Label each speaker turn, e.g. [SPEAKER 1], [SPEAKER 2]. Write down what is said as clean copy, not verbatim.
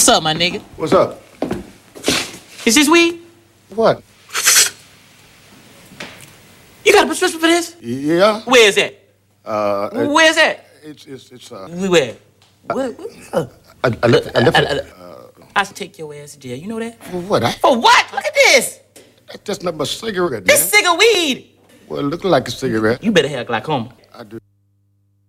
[SPEAKER 1] What's up, my nigga?
[SPEAKER 2] What's up?
[SPEAKER 1] Is this weed?
[SPEAKER 2] What?
[SPEAKER 1] You got a prescription for this?
[SPEAKER 2] Yeah.
[SPEAKER 1] Where is that? Where's that?
[SPEAKER 2] It's
[SPEAKER 1] Where? What?
[SPEAKER 2] I left it.
[SPEAKER 1] I should take your ass to jail. You know that?
[SPEAKER 2] For what?
[SPEAKER 1] For what? Look at this.
[SPEAKER 2] That's nothing but a cigarette, man.
[SPEAKER 1] This cigarette weed.
[SPEAKER 2] Well, it looks like a cigarette.
[SPEAKER 1] You better have glaucoma.